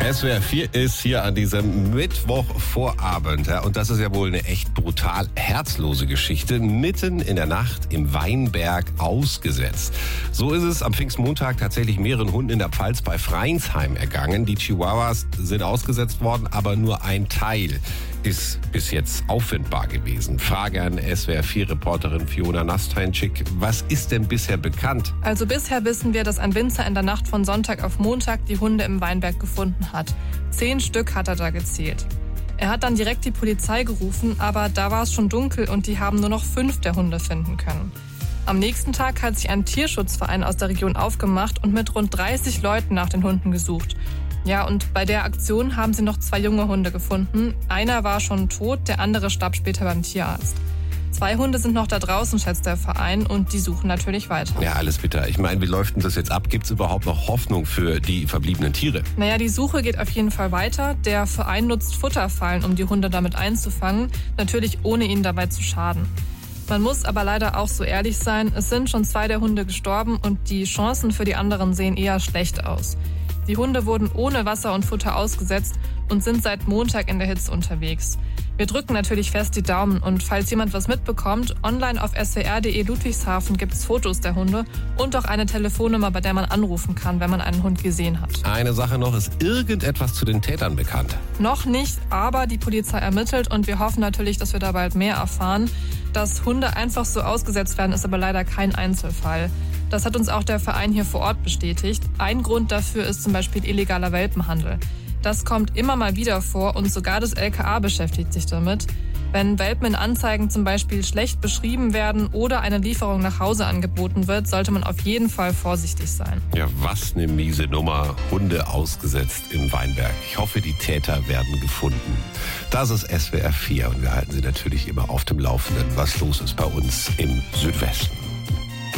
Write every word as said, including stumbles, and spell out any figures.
S W R vier ist hier an diesem Mittwochvorabend. Ja, und das ist ja wohl eine echt brutal herzlose Geschichte. Mitten in der Nacht im Weinberg ausgesetzt. So ist es am Pfingstmontag tatsächlich mehreren Hunden in der Pfalz bei Freinsheim ergangen. Die Chihuahuas sind ausgesetzt worden, aber nur ein Teil ist bis jetzt auffindbar gewesen. Frage an S W R vier Reporterin Fiona Nasteinschick. Was ist denn bisher bekannt? Also bisher wissen wir, dass ein Winzer in der Nacht von Sonntag auf Montag die Hunde im Weinberg gefunden hat. Zehn Stück hat er da gezählt. Er hat dann direkt die Polizei gerufen, aber da war es schon dunkel und die haben nur noch fünf der Hunde finden können. Am nächsten Tag hat sich ein Tierschutzverein aus der Region aufgemacht und mit rund dreißig Leuten nach den Hunden gesucht. Ja, und bei der Aktion haben sie noch zwei junge Hunde gefunden. Einer war schon tot, der andere starb später beim Tierarzt. Zwei Hunde sind noch da draußen, schätzt der Verein, und die suchen natürlich weiter. Ja, alles bitter. Ich meine, wie läuft denn das jetzt ab? Gibt es überhaupt noch Hoffnung für die verbliebenen Tiere? Naja, die Suche geht auf jeden Fall weiter. Der Verein nutzt Futterfallen, um die Hunde damit einzufangen, natürlich ohne ihnen dabei zu schaden. Man muss aber leider auch so ehrlich sein, es sind schon zwei der Hunde gestorben und die Chancen für die anderen sehen eher schlecht aus. Die Hunde wurden ohne Wasser und Futter ausgesetzt und sind seit Montag in der Hitze unterwegs. Wir drücken natürlich fest die Daumen und falls jemand was mitbekommt, online auf s w r punkt d e Ludwigshafen gibt es Fotos der Hunde und auch eine Telefonnummer, bei der man anrufen kann, wenn man einen Hund gesehen hat. Eine Sache noch, ist irgendetwas zu den Tätern bekannt? Noch nicht, aber die Polizei ermittelt und wir hoffen natürlich, dass wir da bald mehr erfahren. Dass Hunde einfach so ausgesetzt werden, ist aber leider kein Einzelfall. Das hat uns auch der Verein hier vor Ort bestätigt. Ein Grund dafür ist zum Beispiel illegaler Welpenhandel. Das kommt immer mal wieder vor und sogar das L K A beschäftigt sich damit. Wenn Welpen in Anzeigen zum Beispiel schlecht beschrieben werden oder eine Lieferung nach Hause angeboten wird, sollte man auf jeden Fall vorsichtig sein. Ja, was eine miese Nummer. Hunde ausgesetzt im Weinberg. Ich hoffe, die Täter werden gefunden. Das ist S W R vier und wir halten Sie natürlich immer auf dem Laufenden, was los ist bei uns im Südwesten.